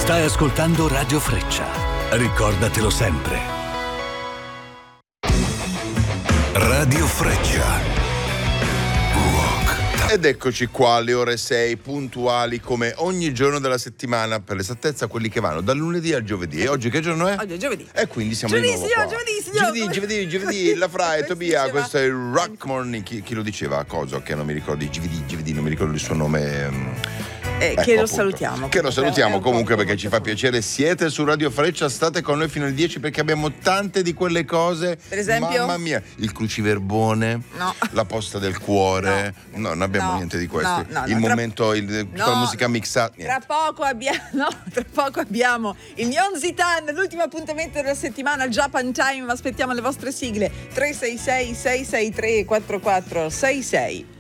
Stai ascoltando Radio Freccia. Ricordatelo sempre. Radio Freccia. Ed eccoci qua alle ore 6, puntuali come ogni giorno della settimana, per l'esattezza quelli che vanno dal lunedì al giovedì. E oggi che giorno è? Oggi è giovedì. E quindi siamo di nuovo qua. Giovedì, la Fra e Tobia, questo è il Rock Morning. Chi lo diceva? Coso, che non mi ricordo, giovedì, non mi ricordo il suo nome. Ecco, che lo appunto. salutiamo. Che lo salutiamo comunque perché ci fa piacere. Siete su Radio Freccia, state con noi fino alle 10 perché abbiamo tante di quelle cose. Per esempio? Mamma mia, il cruciverbone, no. La posta del cuore. No, non abbiamo niente di questo. No, il momento, tutta la musica mixata. Tra poco abbiamo il Nyon Zitan, l'ultimo appuntamento della settimana, il Japan Time. Aspettiamo le vostre sigle 366 663 4466.